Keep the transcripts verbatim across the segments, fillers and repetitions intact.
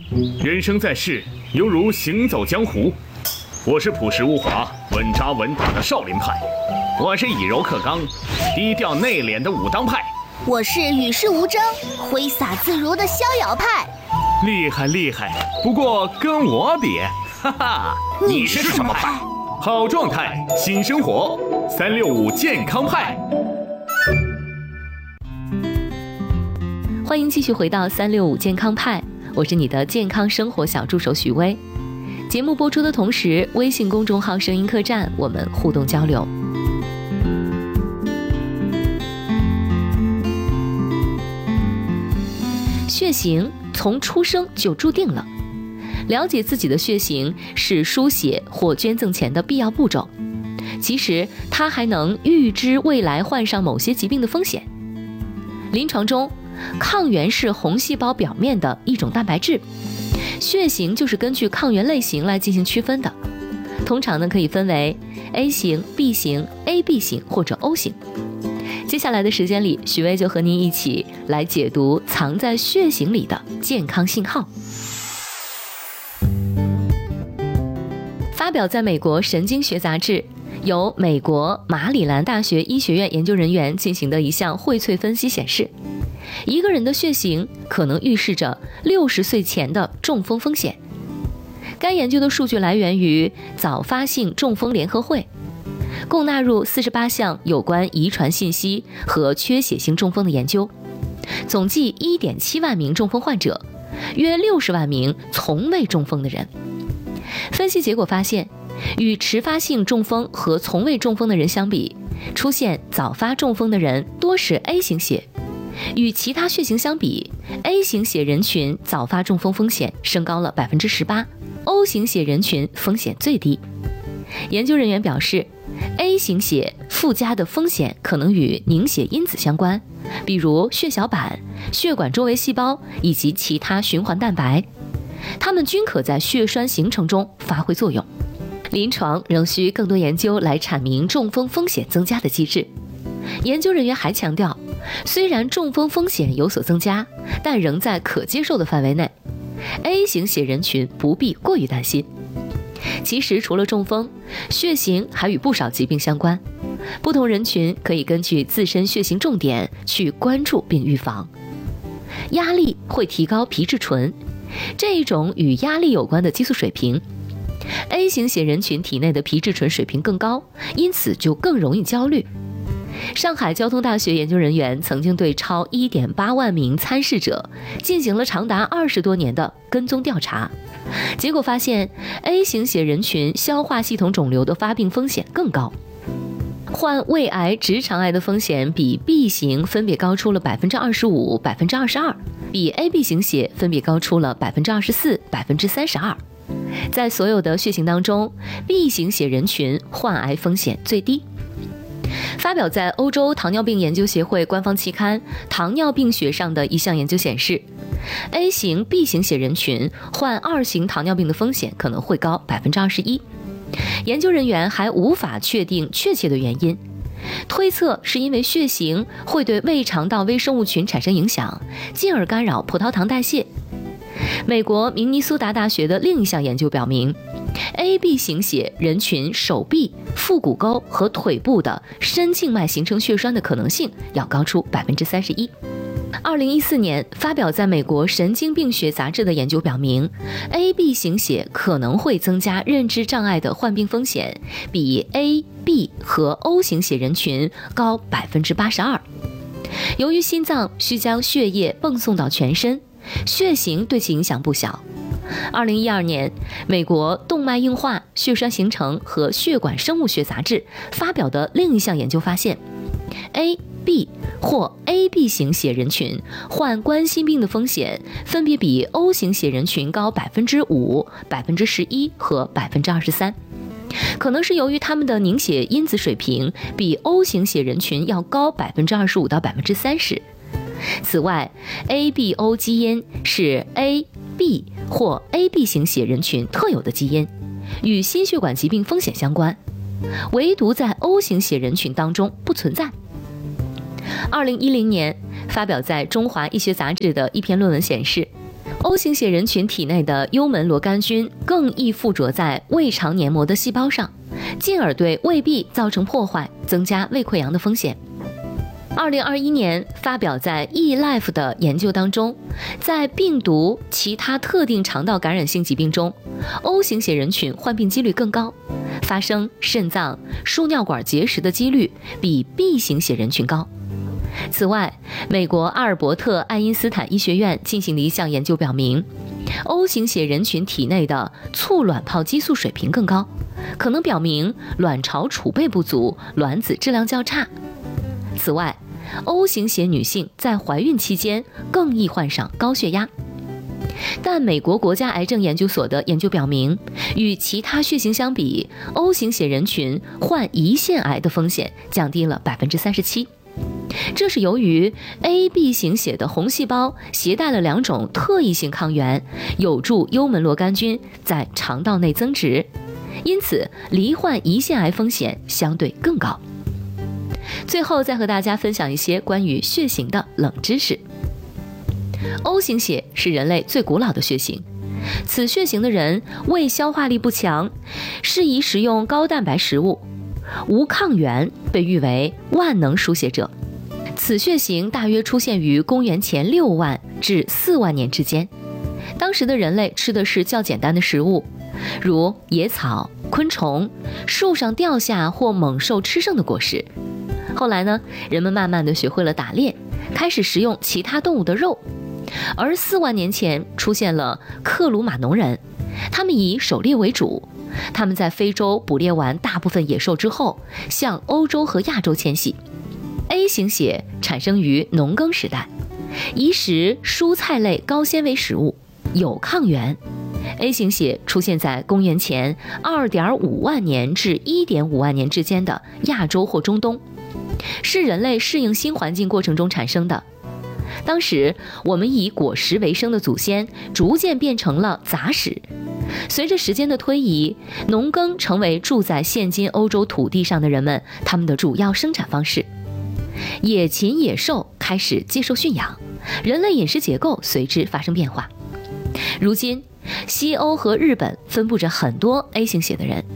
人生在世，犹如行走江湖。我是朴实无华、稳扎稳打的少林派，我是以柔克刚、低调内敛的武当派， 我是与世无争、挥洒自如的逍遥派。 厉害厉害，不过跟我比，哈哈， 你是什么派？ 好状态，新生活，三六五健康派。 欢迎继续回到三六五健康派，我是你的健康生活小助手许巍。节目播出的同时，微信公众号声音客栈我们互动交流。血型从出生就注定了，了解自己的血型是输血或捐赠前的必要步骤，其实它还能预知未来患上某些疾病的风险。临床中，抗原是红细胞表面的一种蛋白质，血型就是根据抗原类型来进行区分的，通常呢可以分为 A 型、B 型、A B 型或者 O 型。接下来的时间里，许巍就和您一起来解读藏在血型里的健康信号。发表在美国神经学杂志，由美国马里兰大学医学院研究人员进行的一项荟萃分析显示，一个人的血型可能预示着六十岁前的中风风险。该研究的数据来源于早发性中风联合会，共纳入四十八项有关遗传信息和缺血性中风的研究，总计 一点七万名中风患者，约六十万名从未中风的人。分析结果发现，与迟发性中风和从未中风的人相比，出现早发中风的人多是 A 型血。与其他血型相比， A 型血人群早发中风风险升高了 百分之十八， O 型血人群风险最低。研究人员表示， A 型血附加的风险可能与凝血因子相关，比如血小板、血管周围细胞以及其他循环蛋白，它们均可在血栓形成中发挥作用。临床仍需更多研究来阐明中风风险增加的机制。研究人员还强调，虽然中风风险有所增加，但仍在可接受的范围内， A 型血人群不必过于担心。其实除了中风，血型还与不少疾病相关，不同人群可以根据自身血型重点去关注并预防。压力会提高皮质醇，这一种与压力有关的激素水平， A 型血人群体内的皮质醇水平更高，因此就更容易焦虑。上海交通大学研究人员曾经对超 一点八万名参试者进行了长达二十多年的跟踪调查，结果发现 A 型血人群消化系统肿瘤的发病风险更高，患胃癌、直肠癌的风险比 B 型分别高出了 百分之二十五、百分之二十二， 比 A B 型血分别高出了 百分之二十四、百分之三十二。在所有的血型当中， B 型血人群患癌风险最低。发表在欧洲糖尿病研究协会官方期刊《糖尿病学》上的一项研究显示， A 型、B 型血人群患二型糖尿病的风险可能会高 百分之二十一。研究人员还无法确定确切的原因，推测是因为血型会对胃肠道微生物群产生影响，进而干扰葡萄糖代谢。美国明尼苏达大学的另一项研究表明， A B 型血人群手臂、腹股沟和腿部的深静脉形成血栓的可能性要高出 百分之三十一。二零一四年发表在美国神经病学杂志的研究表明， A B 型血可能会增加认知障碍的患病风险，比 A B 和 O 型血人群高 百分之八十二。由于心脏需将血液泵送到全身，血型对其影响不小。二零一二年，美国动脉硬化、血栓形成和血管生物学杂志发表的另一项研究发现， A B 或 A B 型血人群患冠心病的风险分别比 O 型血人群高 百分之五、百分之十一 和 百分之二十三，可能是由于他们的凝血因子水平比 O 型血人群要高 百分之二十五 到 百分之三十。此外， A B O 基因是 A B 或 A B 型血人群特有的基因，与心血管疾病风险相关，唯独在 O 型血人群当中不存在。二零一零年发表在《中华医学杂志》的一篇论文显示， O 型血人群体内的幽门螺杆菌更易附着在胃肠黏膜的细胞上，进而对胃壁造成破坏，增加胃溃疡的风险。二零二一年发表在 eLife 的研究当中，在病毒其他特定肠道感染性疾病中 ，O 型血人群患病几率更高，发生肾脏、输尿管结石的几率比 B 型血人群高。此外，美国阿尔伯特·爱因斯坦医学院进行的一项研究表明 ，O 型血人群体内的促卵泡激素水平更高，可能表明卵巢储备不足，卵子质量较差。此外， O 型血女性在怀孕期间更易患上高血压。但美国国家癌症研究所的研究表明，与其他血型相比 ，O 型血人群患胰腺癌的风险降低了 百分之三十七。这是由于 A B 型血的红细胞携带了两种特异性抗原，有助幽门螺杆菌在肠道内增殖，因此罹患胰腺癌风险相对更高。最后再和大家分享一些关于血型的冷知识。O 型血是人类最古老的血型，此血型的人胃消化力不强，适宜食用高蛋白食物，无抗原，被誉为万能输血者。此血型大约出现于公元前六万至四万年之间，当时的人类吃的是较简单的食物，如野草、昆虫、树上掉下或猛兽吃剩的果实。后来呢，人们慢慢的学会了打猎，开始食用其他动物的肉。而四万年前出现了克鲁马农人，他们以狩猎为主，他们在非洲捕猎完大部分野兽之后，向欧洲和亚洲迁徙。A 型血产生于农耕时代，宜食蔬菜类高纤维食物，有抗原。A 型血出现在公元前 二点五万年至 一点五万年之间的亚洲或中东，是人类适应新环境过程中产生的。当时我们以果实为生的祖先逐渐变成了杂食，随着时间的推移，农耕成为住在现今欧洲土地上的人们他们的主要生产方式。野禽野兽开始接受驯养，人类饮食结构随之发生变化。如今西欧和日本分布着很多 A 型血的人。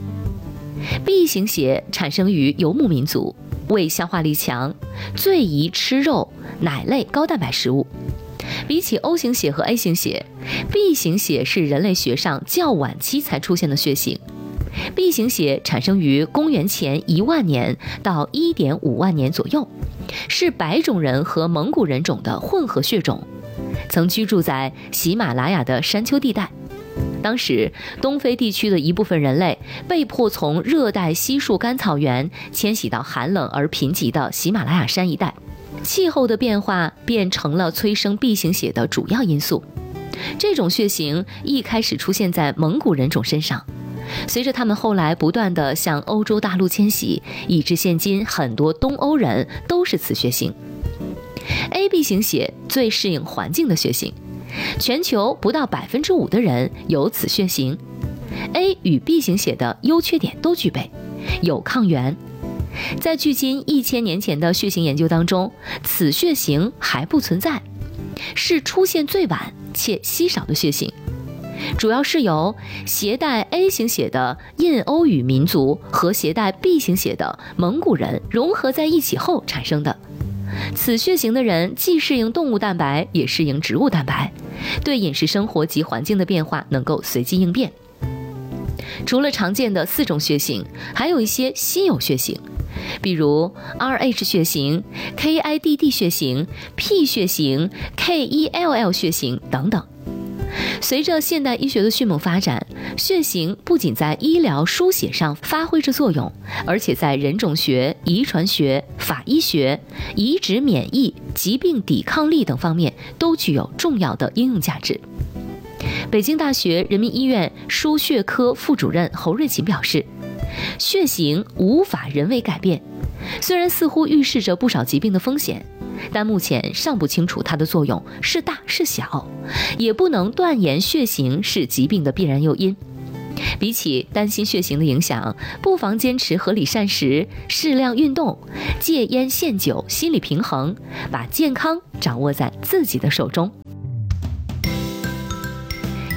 B 型血产生于游牧民族，胃消化力强，最宜吃肉、奶类高蛋白食物。比起 O 型血和 A 型血， B 型血是人类学上较晚期才出现的血型。B 型血产生于公元前一万年到 一点五万年左右，是白种人和蒙古人种的混合血种，曾居住在喜马拉雅的山丘地带。当时东非地区的一部分人类被迫从热带稀树干草原迁徙到寒冷而贫瘠的喜马拉雅山一带，气候的变化便成了催生 B 型血的主要因素。这种血型一开始出现在蒙古人种身上，随着他们后来不断地向欧洲大陆迁徙，以致现今很多东欧人都是此血型。A B 型血最适应环境的血型，全球不到百分之五的人有此血型。A 与 B 型血的优缺点都具备，有抗原。在距今一千年前的血型研究当中，此血型还不存在，是出现最晚且稀少的血型。主要是由携带 A 型血的印欧语民族和携带 B 型血的蒙古人融合在一起后产生的。此血型的人既适应动物蛋白，也适应植物蛋白，对饮食生活及环境的变化能够随机应变。除了常见的四种血型，还有一些稀有血型，比如 R H 血型、K I D D 血型、P 血型、K E L L 血型等等。随着现代医学的迅猛发展，血型不仅在医疗输血上发挥着作用，而且在人种学、遗传学、法医学、移植免疫、疾病抵抗力等方面都具有重要的应用价值。北京大学人民医院输血科副主任侯瑞琴表示，血型无法人为改变，虽然似乎预示着不少疾病的风险，但目前尚不清楚它的作用是大是小，也不能断言血型是疾病的必然诱因。比起担心血型的影响，不妨坚持合理膳食、适量运动、戒烟限酒，心理平衡，把健康掌握在自己的手中。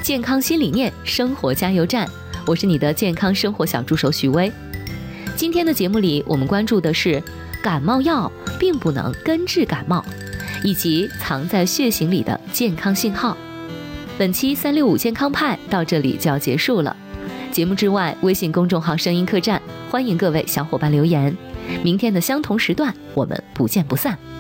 健康新理念，生活加油站。我是你的健康生活小助手许巍。今天的节目里，我们关注的是感冒药并不能根治感冒，以及藏在血型里的健康信号。本期三六五健康派到这里就要结束了。节目之外，微信公众号声音客栈，欢迎各位小伙伴留言。明天的相同时段，我们不见不散。